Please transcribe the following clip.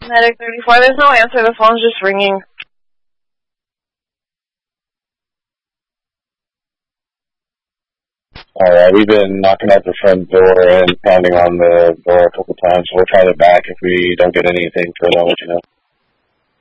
Medic 34, there's no answer. The phone's just ringing. Alright, we've been knocking at the front door and pounding on the door a couple times. We'll try it back. If we don't get anything, so I'll let you know.